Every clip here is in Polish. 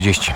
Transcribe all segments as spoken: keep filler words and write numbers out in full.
trzydzieści.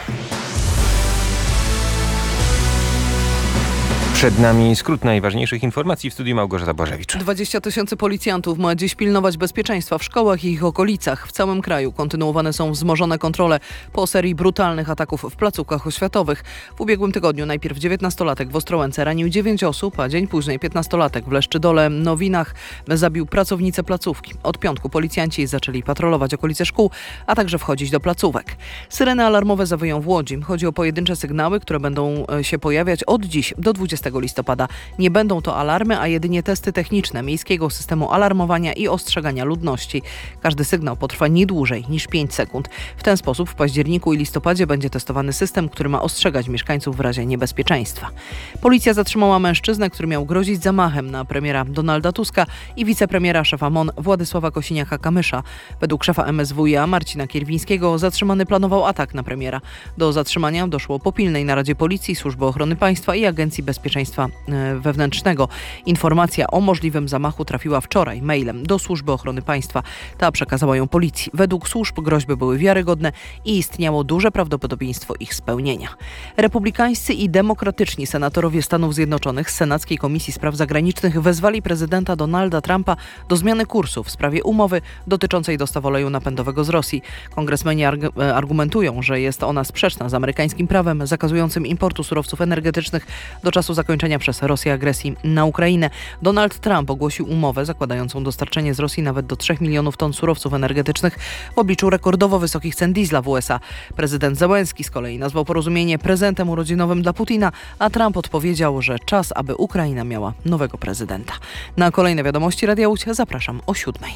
Przed nami skrót najważniejszych informacji w studiu Małgorzata Bożewicz. dwadzieścia tysięcy policjantów ma dziś pilnować bezpieczeństwa w szkołach i ich okolicach. W całym kraju kontynuowane są wzmożone kontrole po serii brutalnych ataków w placówkach oświatowych. W ubiegłym tygodniu najpierw dziewiętnastolatek w Ostrołęce ranił dziewięć osób, a dzień później piętnastolatek w Leszczydole Nowinach zabił pracownicę placówki. Od piątku policjanci zaczęli patrolować okolice szkół, a także wchodzić do placówek. Syreny alarmowe zawyją w Łodzi. Chodzi o pojedyncze sygnały, które będą się pojawiać od dziś do dwudziestego listopada. Nie będą to alarmy, a jedynie testy techniczne miejskiego systemu alarmowania i ostrzegania ludności. Każdy sygnał potrwa nie dłużej niż pięć sekund. W ten sposób w październiku i listopadzie będzie testowany system, który ma ostrzegać mieszkańców w razie niebezpieczeństwa. Policja zatrzymała mężczyznę, który miał grozić zamachem na premiera Donalda Tuska i wicepremiera szefa M O N Władysława Kosiniaka-Kamysza. Według szefa M S W iA Marcina Kierwińskiego zatrzymany planował atak na premiera. Do zatrzymania doszło po pilnej naradzie Policji, Służby Ochrony Państwa i Agencji Bezpieczeństwa Wewnętrznego. Informacja o możliwym zamachu trafiła wczoraj mailem do Służby Ochrony Państwa. Ta przekazała ją policji. Według służb groźby były wiarygodne i istniało duże prawdopodobieństwo ich spełnienia. Republikańscy i demokratyczni senatorowie Stanów Zjednoczonych z Senackiej Komisji Spraw Zagranicznych wezwali prezydenta Donalda Trumpa do zmiany kursu w sprawie umowy dotyczącej dostaw oleju napędowego z Rosji. Kongresmeni arg- argumentują, że jest ona sprzeczna z amerykańskim prawem zakazującym importu surowców energetycznych do czasu zakończenia przez Rosję agresji na Ukrainę. Donald Trump ogłosił umowę zakładającą dostarczenie z Rosji nawet do trzech milionów ton surowców energetycznych w obliczu rekordowo wysokich cen diesla w U S A. Prezydent Zełenski z kolei nazwał porozumienie prezentem urodzinowym dla Putina, a Trump odpowiedział, że czas, aby Ukraina miała nowego prezydenta. Na kolejne wiadomości Radia Łódź zapraszam o siódmej.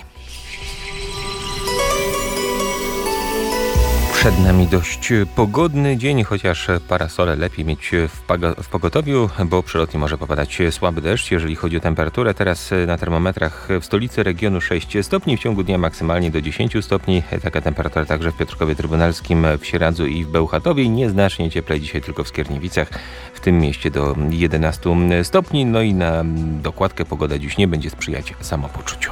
Przed nami dość pogodny dzień, chociaż parasole lepiej mieć w, pago- w pogotowiu, bo przelotnie może popadać słaby deszcz. Jeżeli chodzi o temperaturę, teraz na termometrach w stolicy regionu sześć stopni, w ciągu dnia maksymalnie do dziesięć stopni. Taka temperatura także w Piotrkowie Trybunalskim, w Sieradzu i w Bełchatowie. I nieznacznie cieplej dzisiaj tylko w Skierniewicach, w tym mieście do jedenastu stopni. No i na dokładkę pogoda dziś nie będzie sprzyjać samopoczuciu.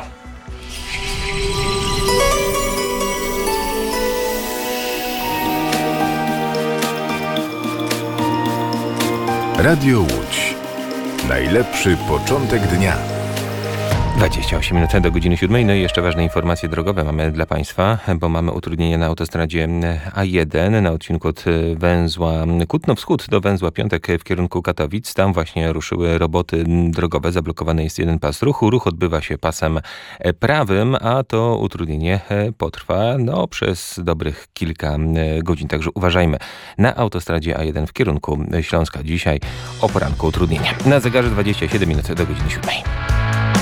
Radio Łódź. Najlepszy początek dnia. dwadzieścia osiem minut do godziny siódmej. No i jeszcze ważne informacje drogowe mamy dla Państwa, bo mamy utrudnienie na autostradzie A jeden na odcinku od węzła Kutno-Wschód do węzła Piątek w kierunku Katowic. Tam właśnie ruszyły roboty drogowe. Zablokowany jest jeden pas ruchu. Ruch odbywa się pasem prawym, a to utrudnienie potrwa no, przez dobrych kilka godzin. Także uważajmy na autostradzie A jeden w kierunku Śląska. Dzisiaj o poranku utrudnienie. Na zegarze dwadzieścia siedem minut do godziny siódmej.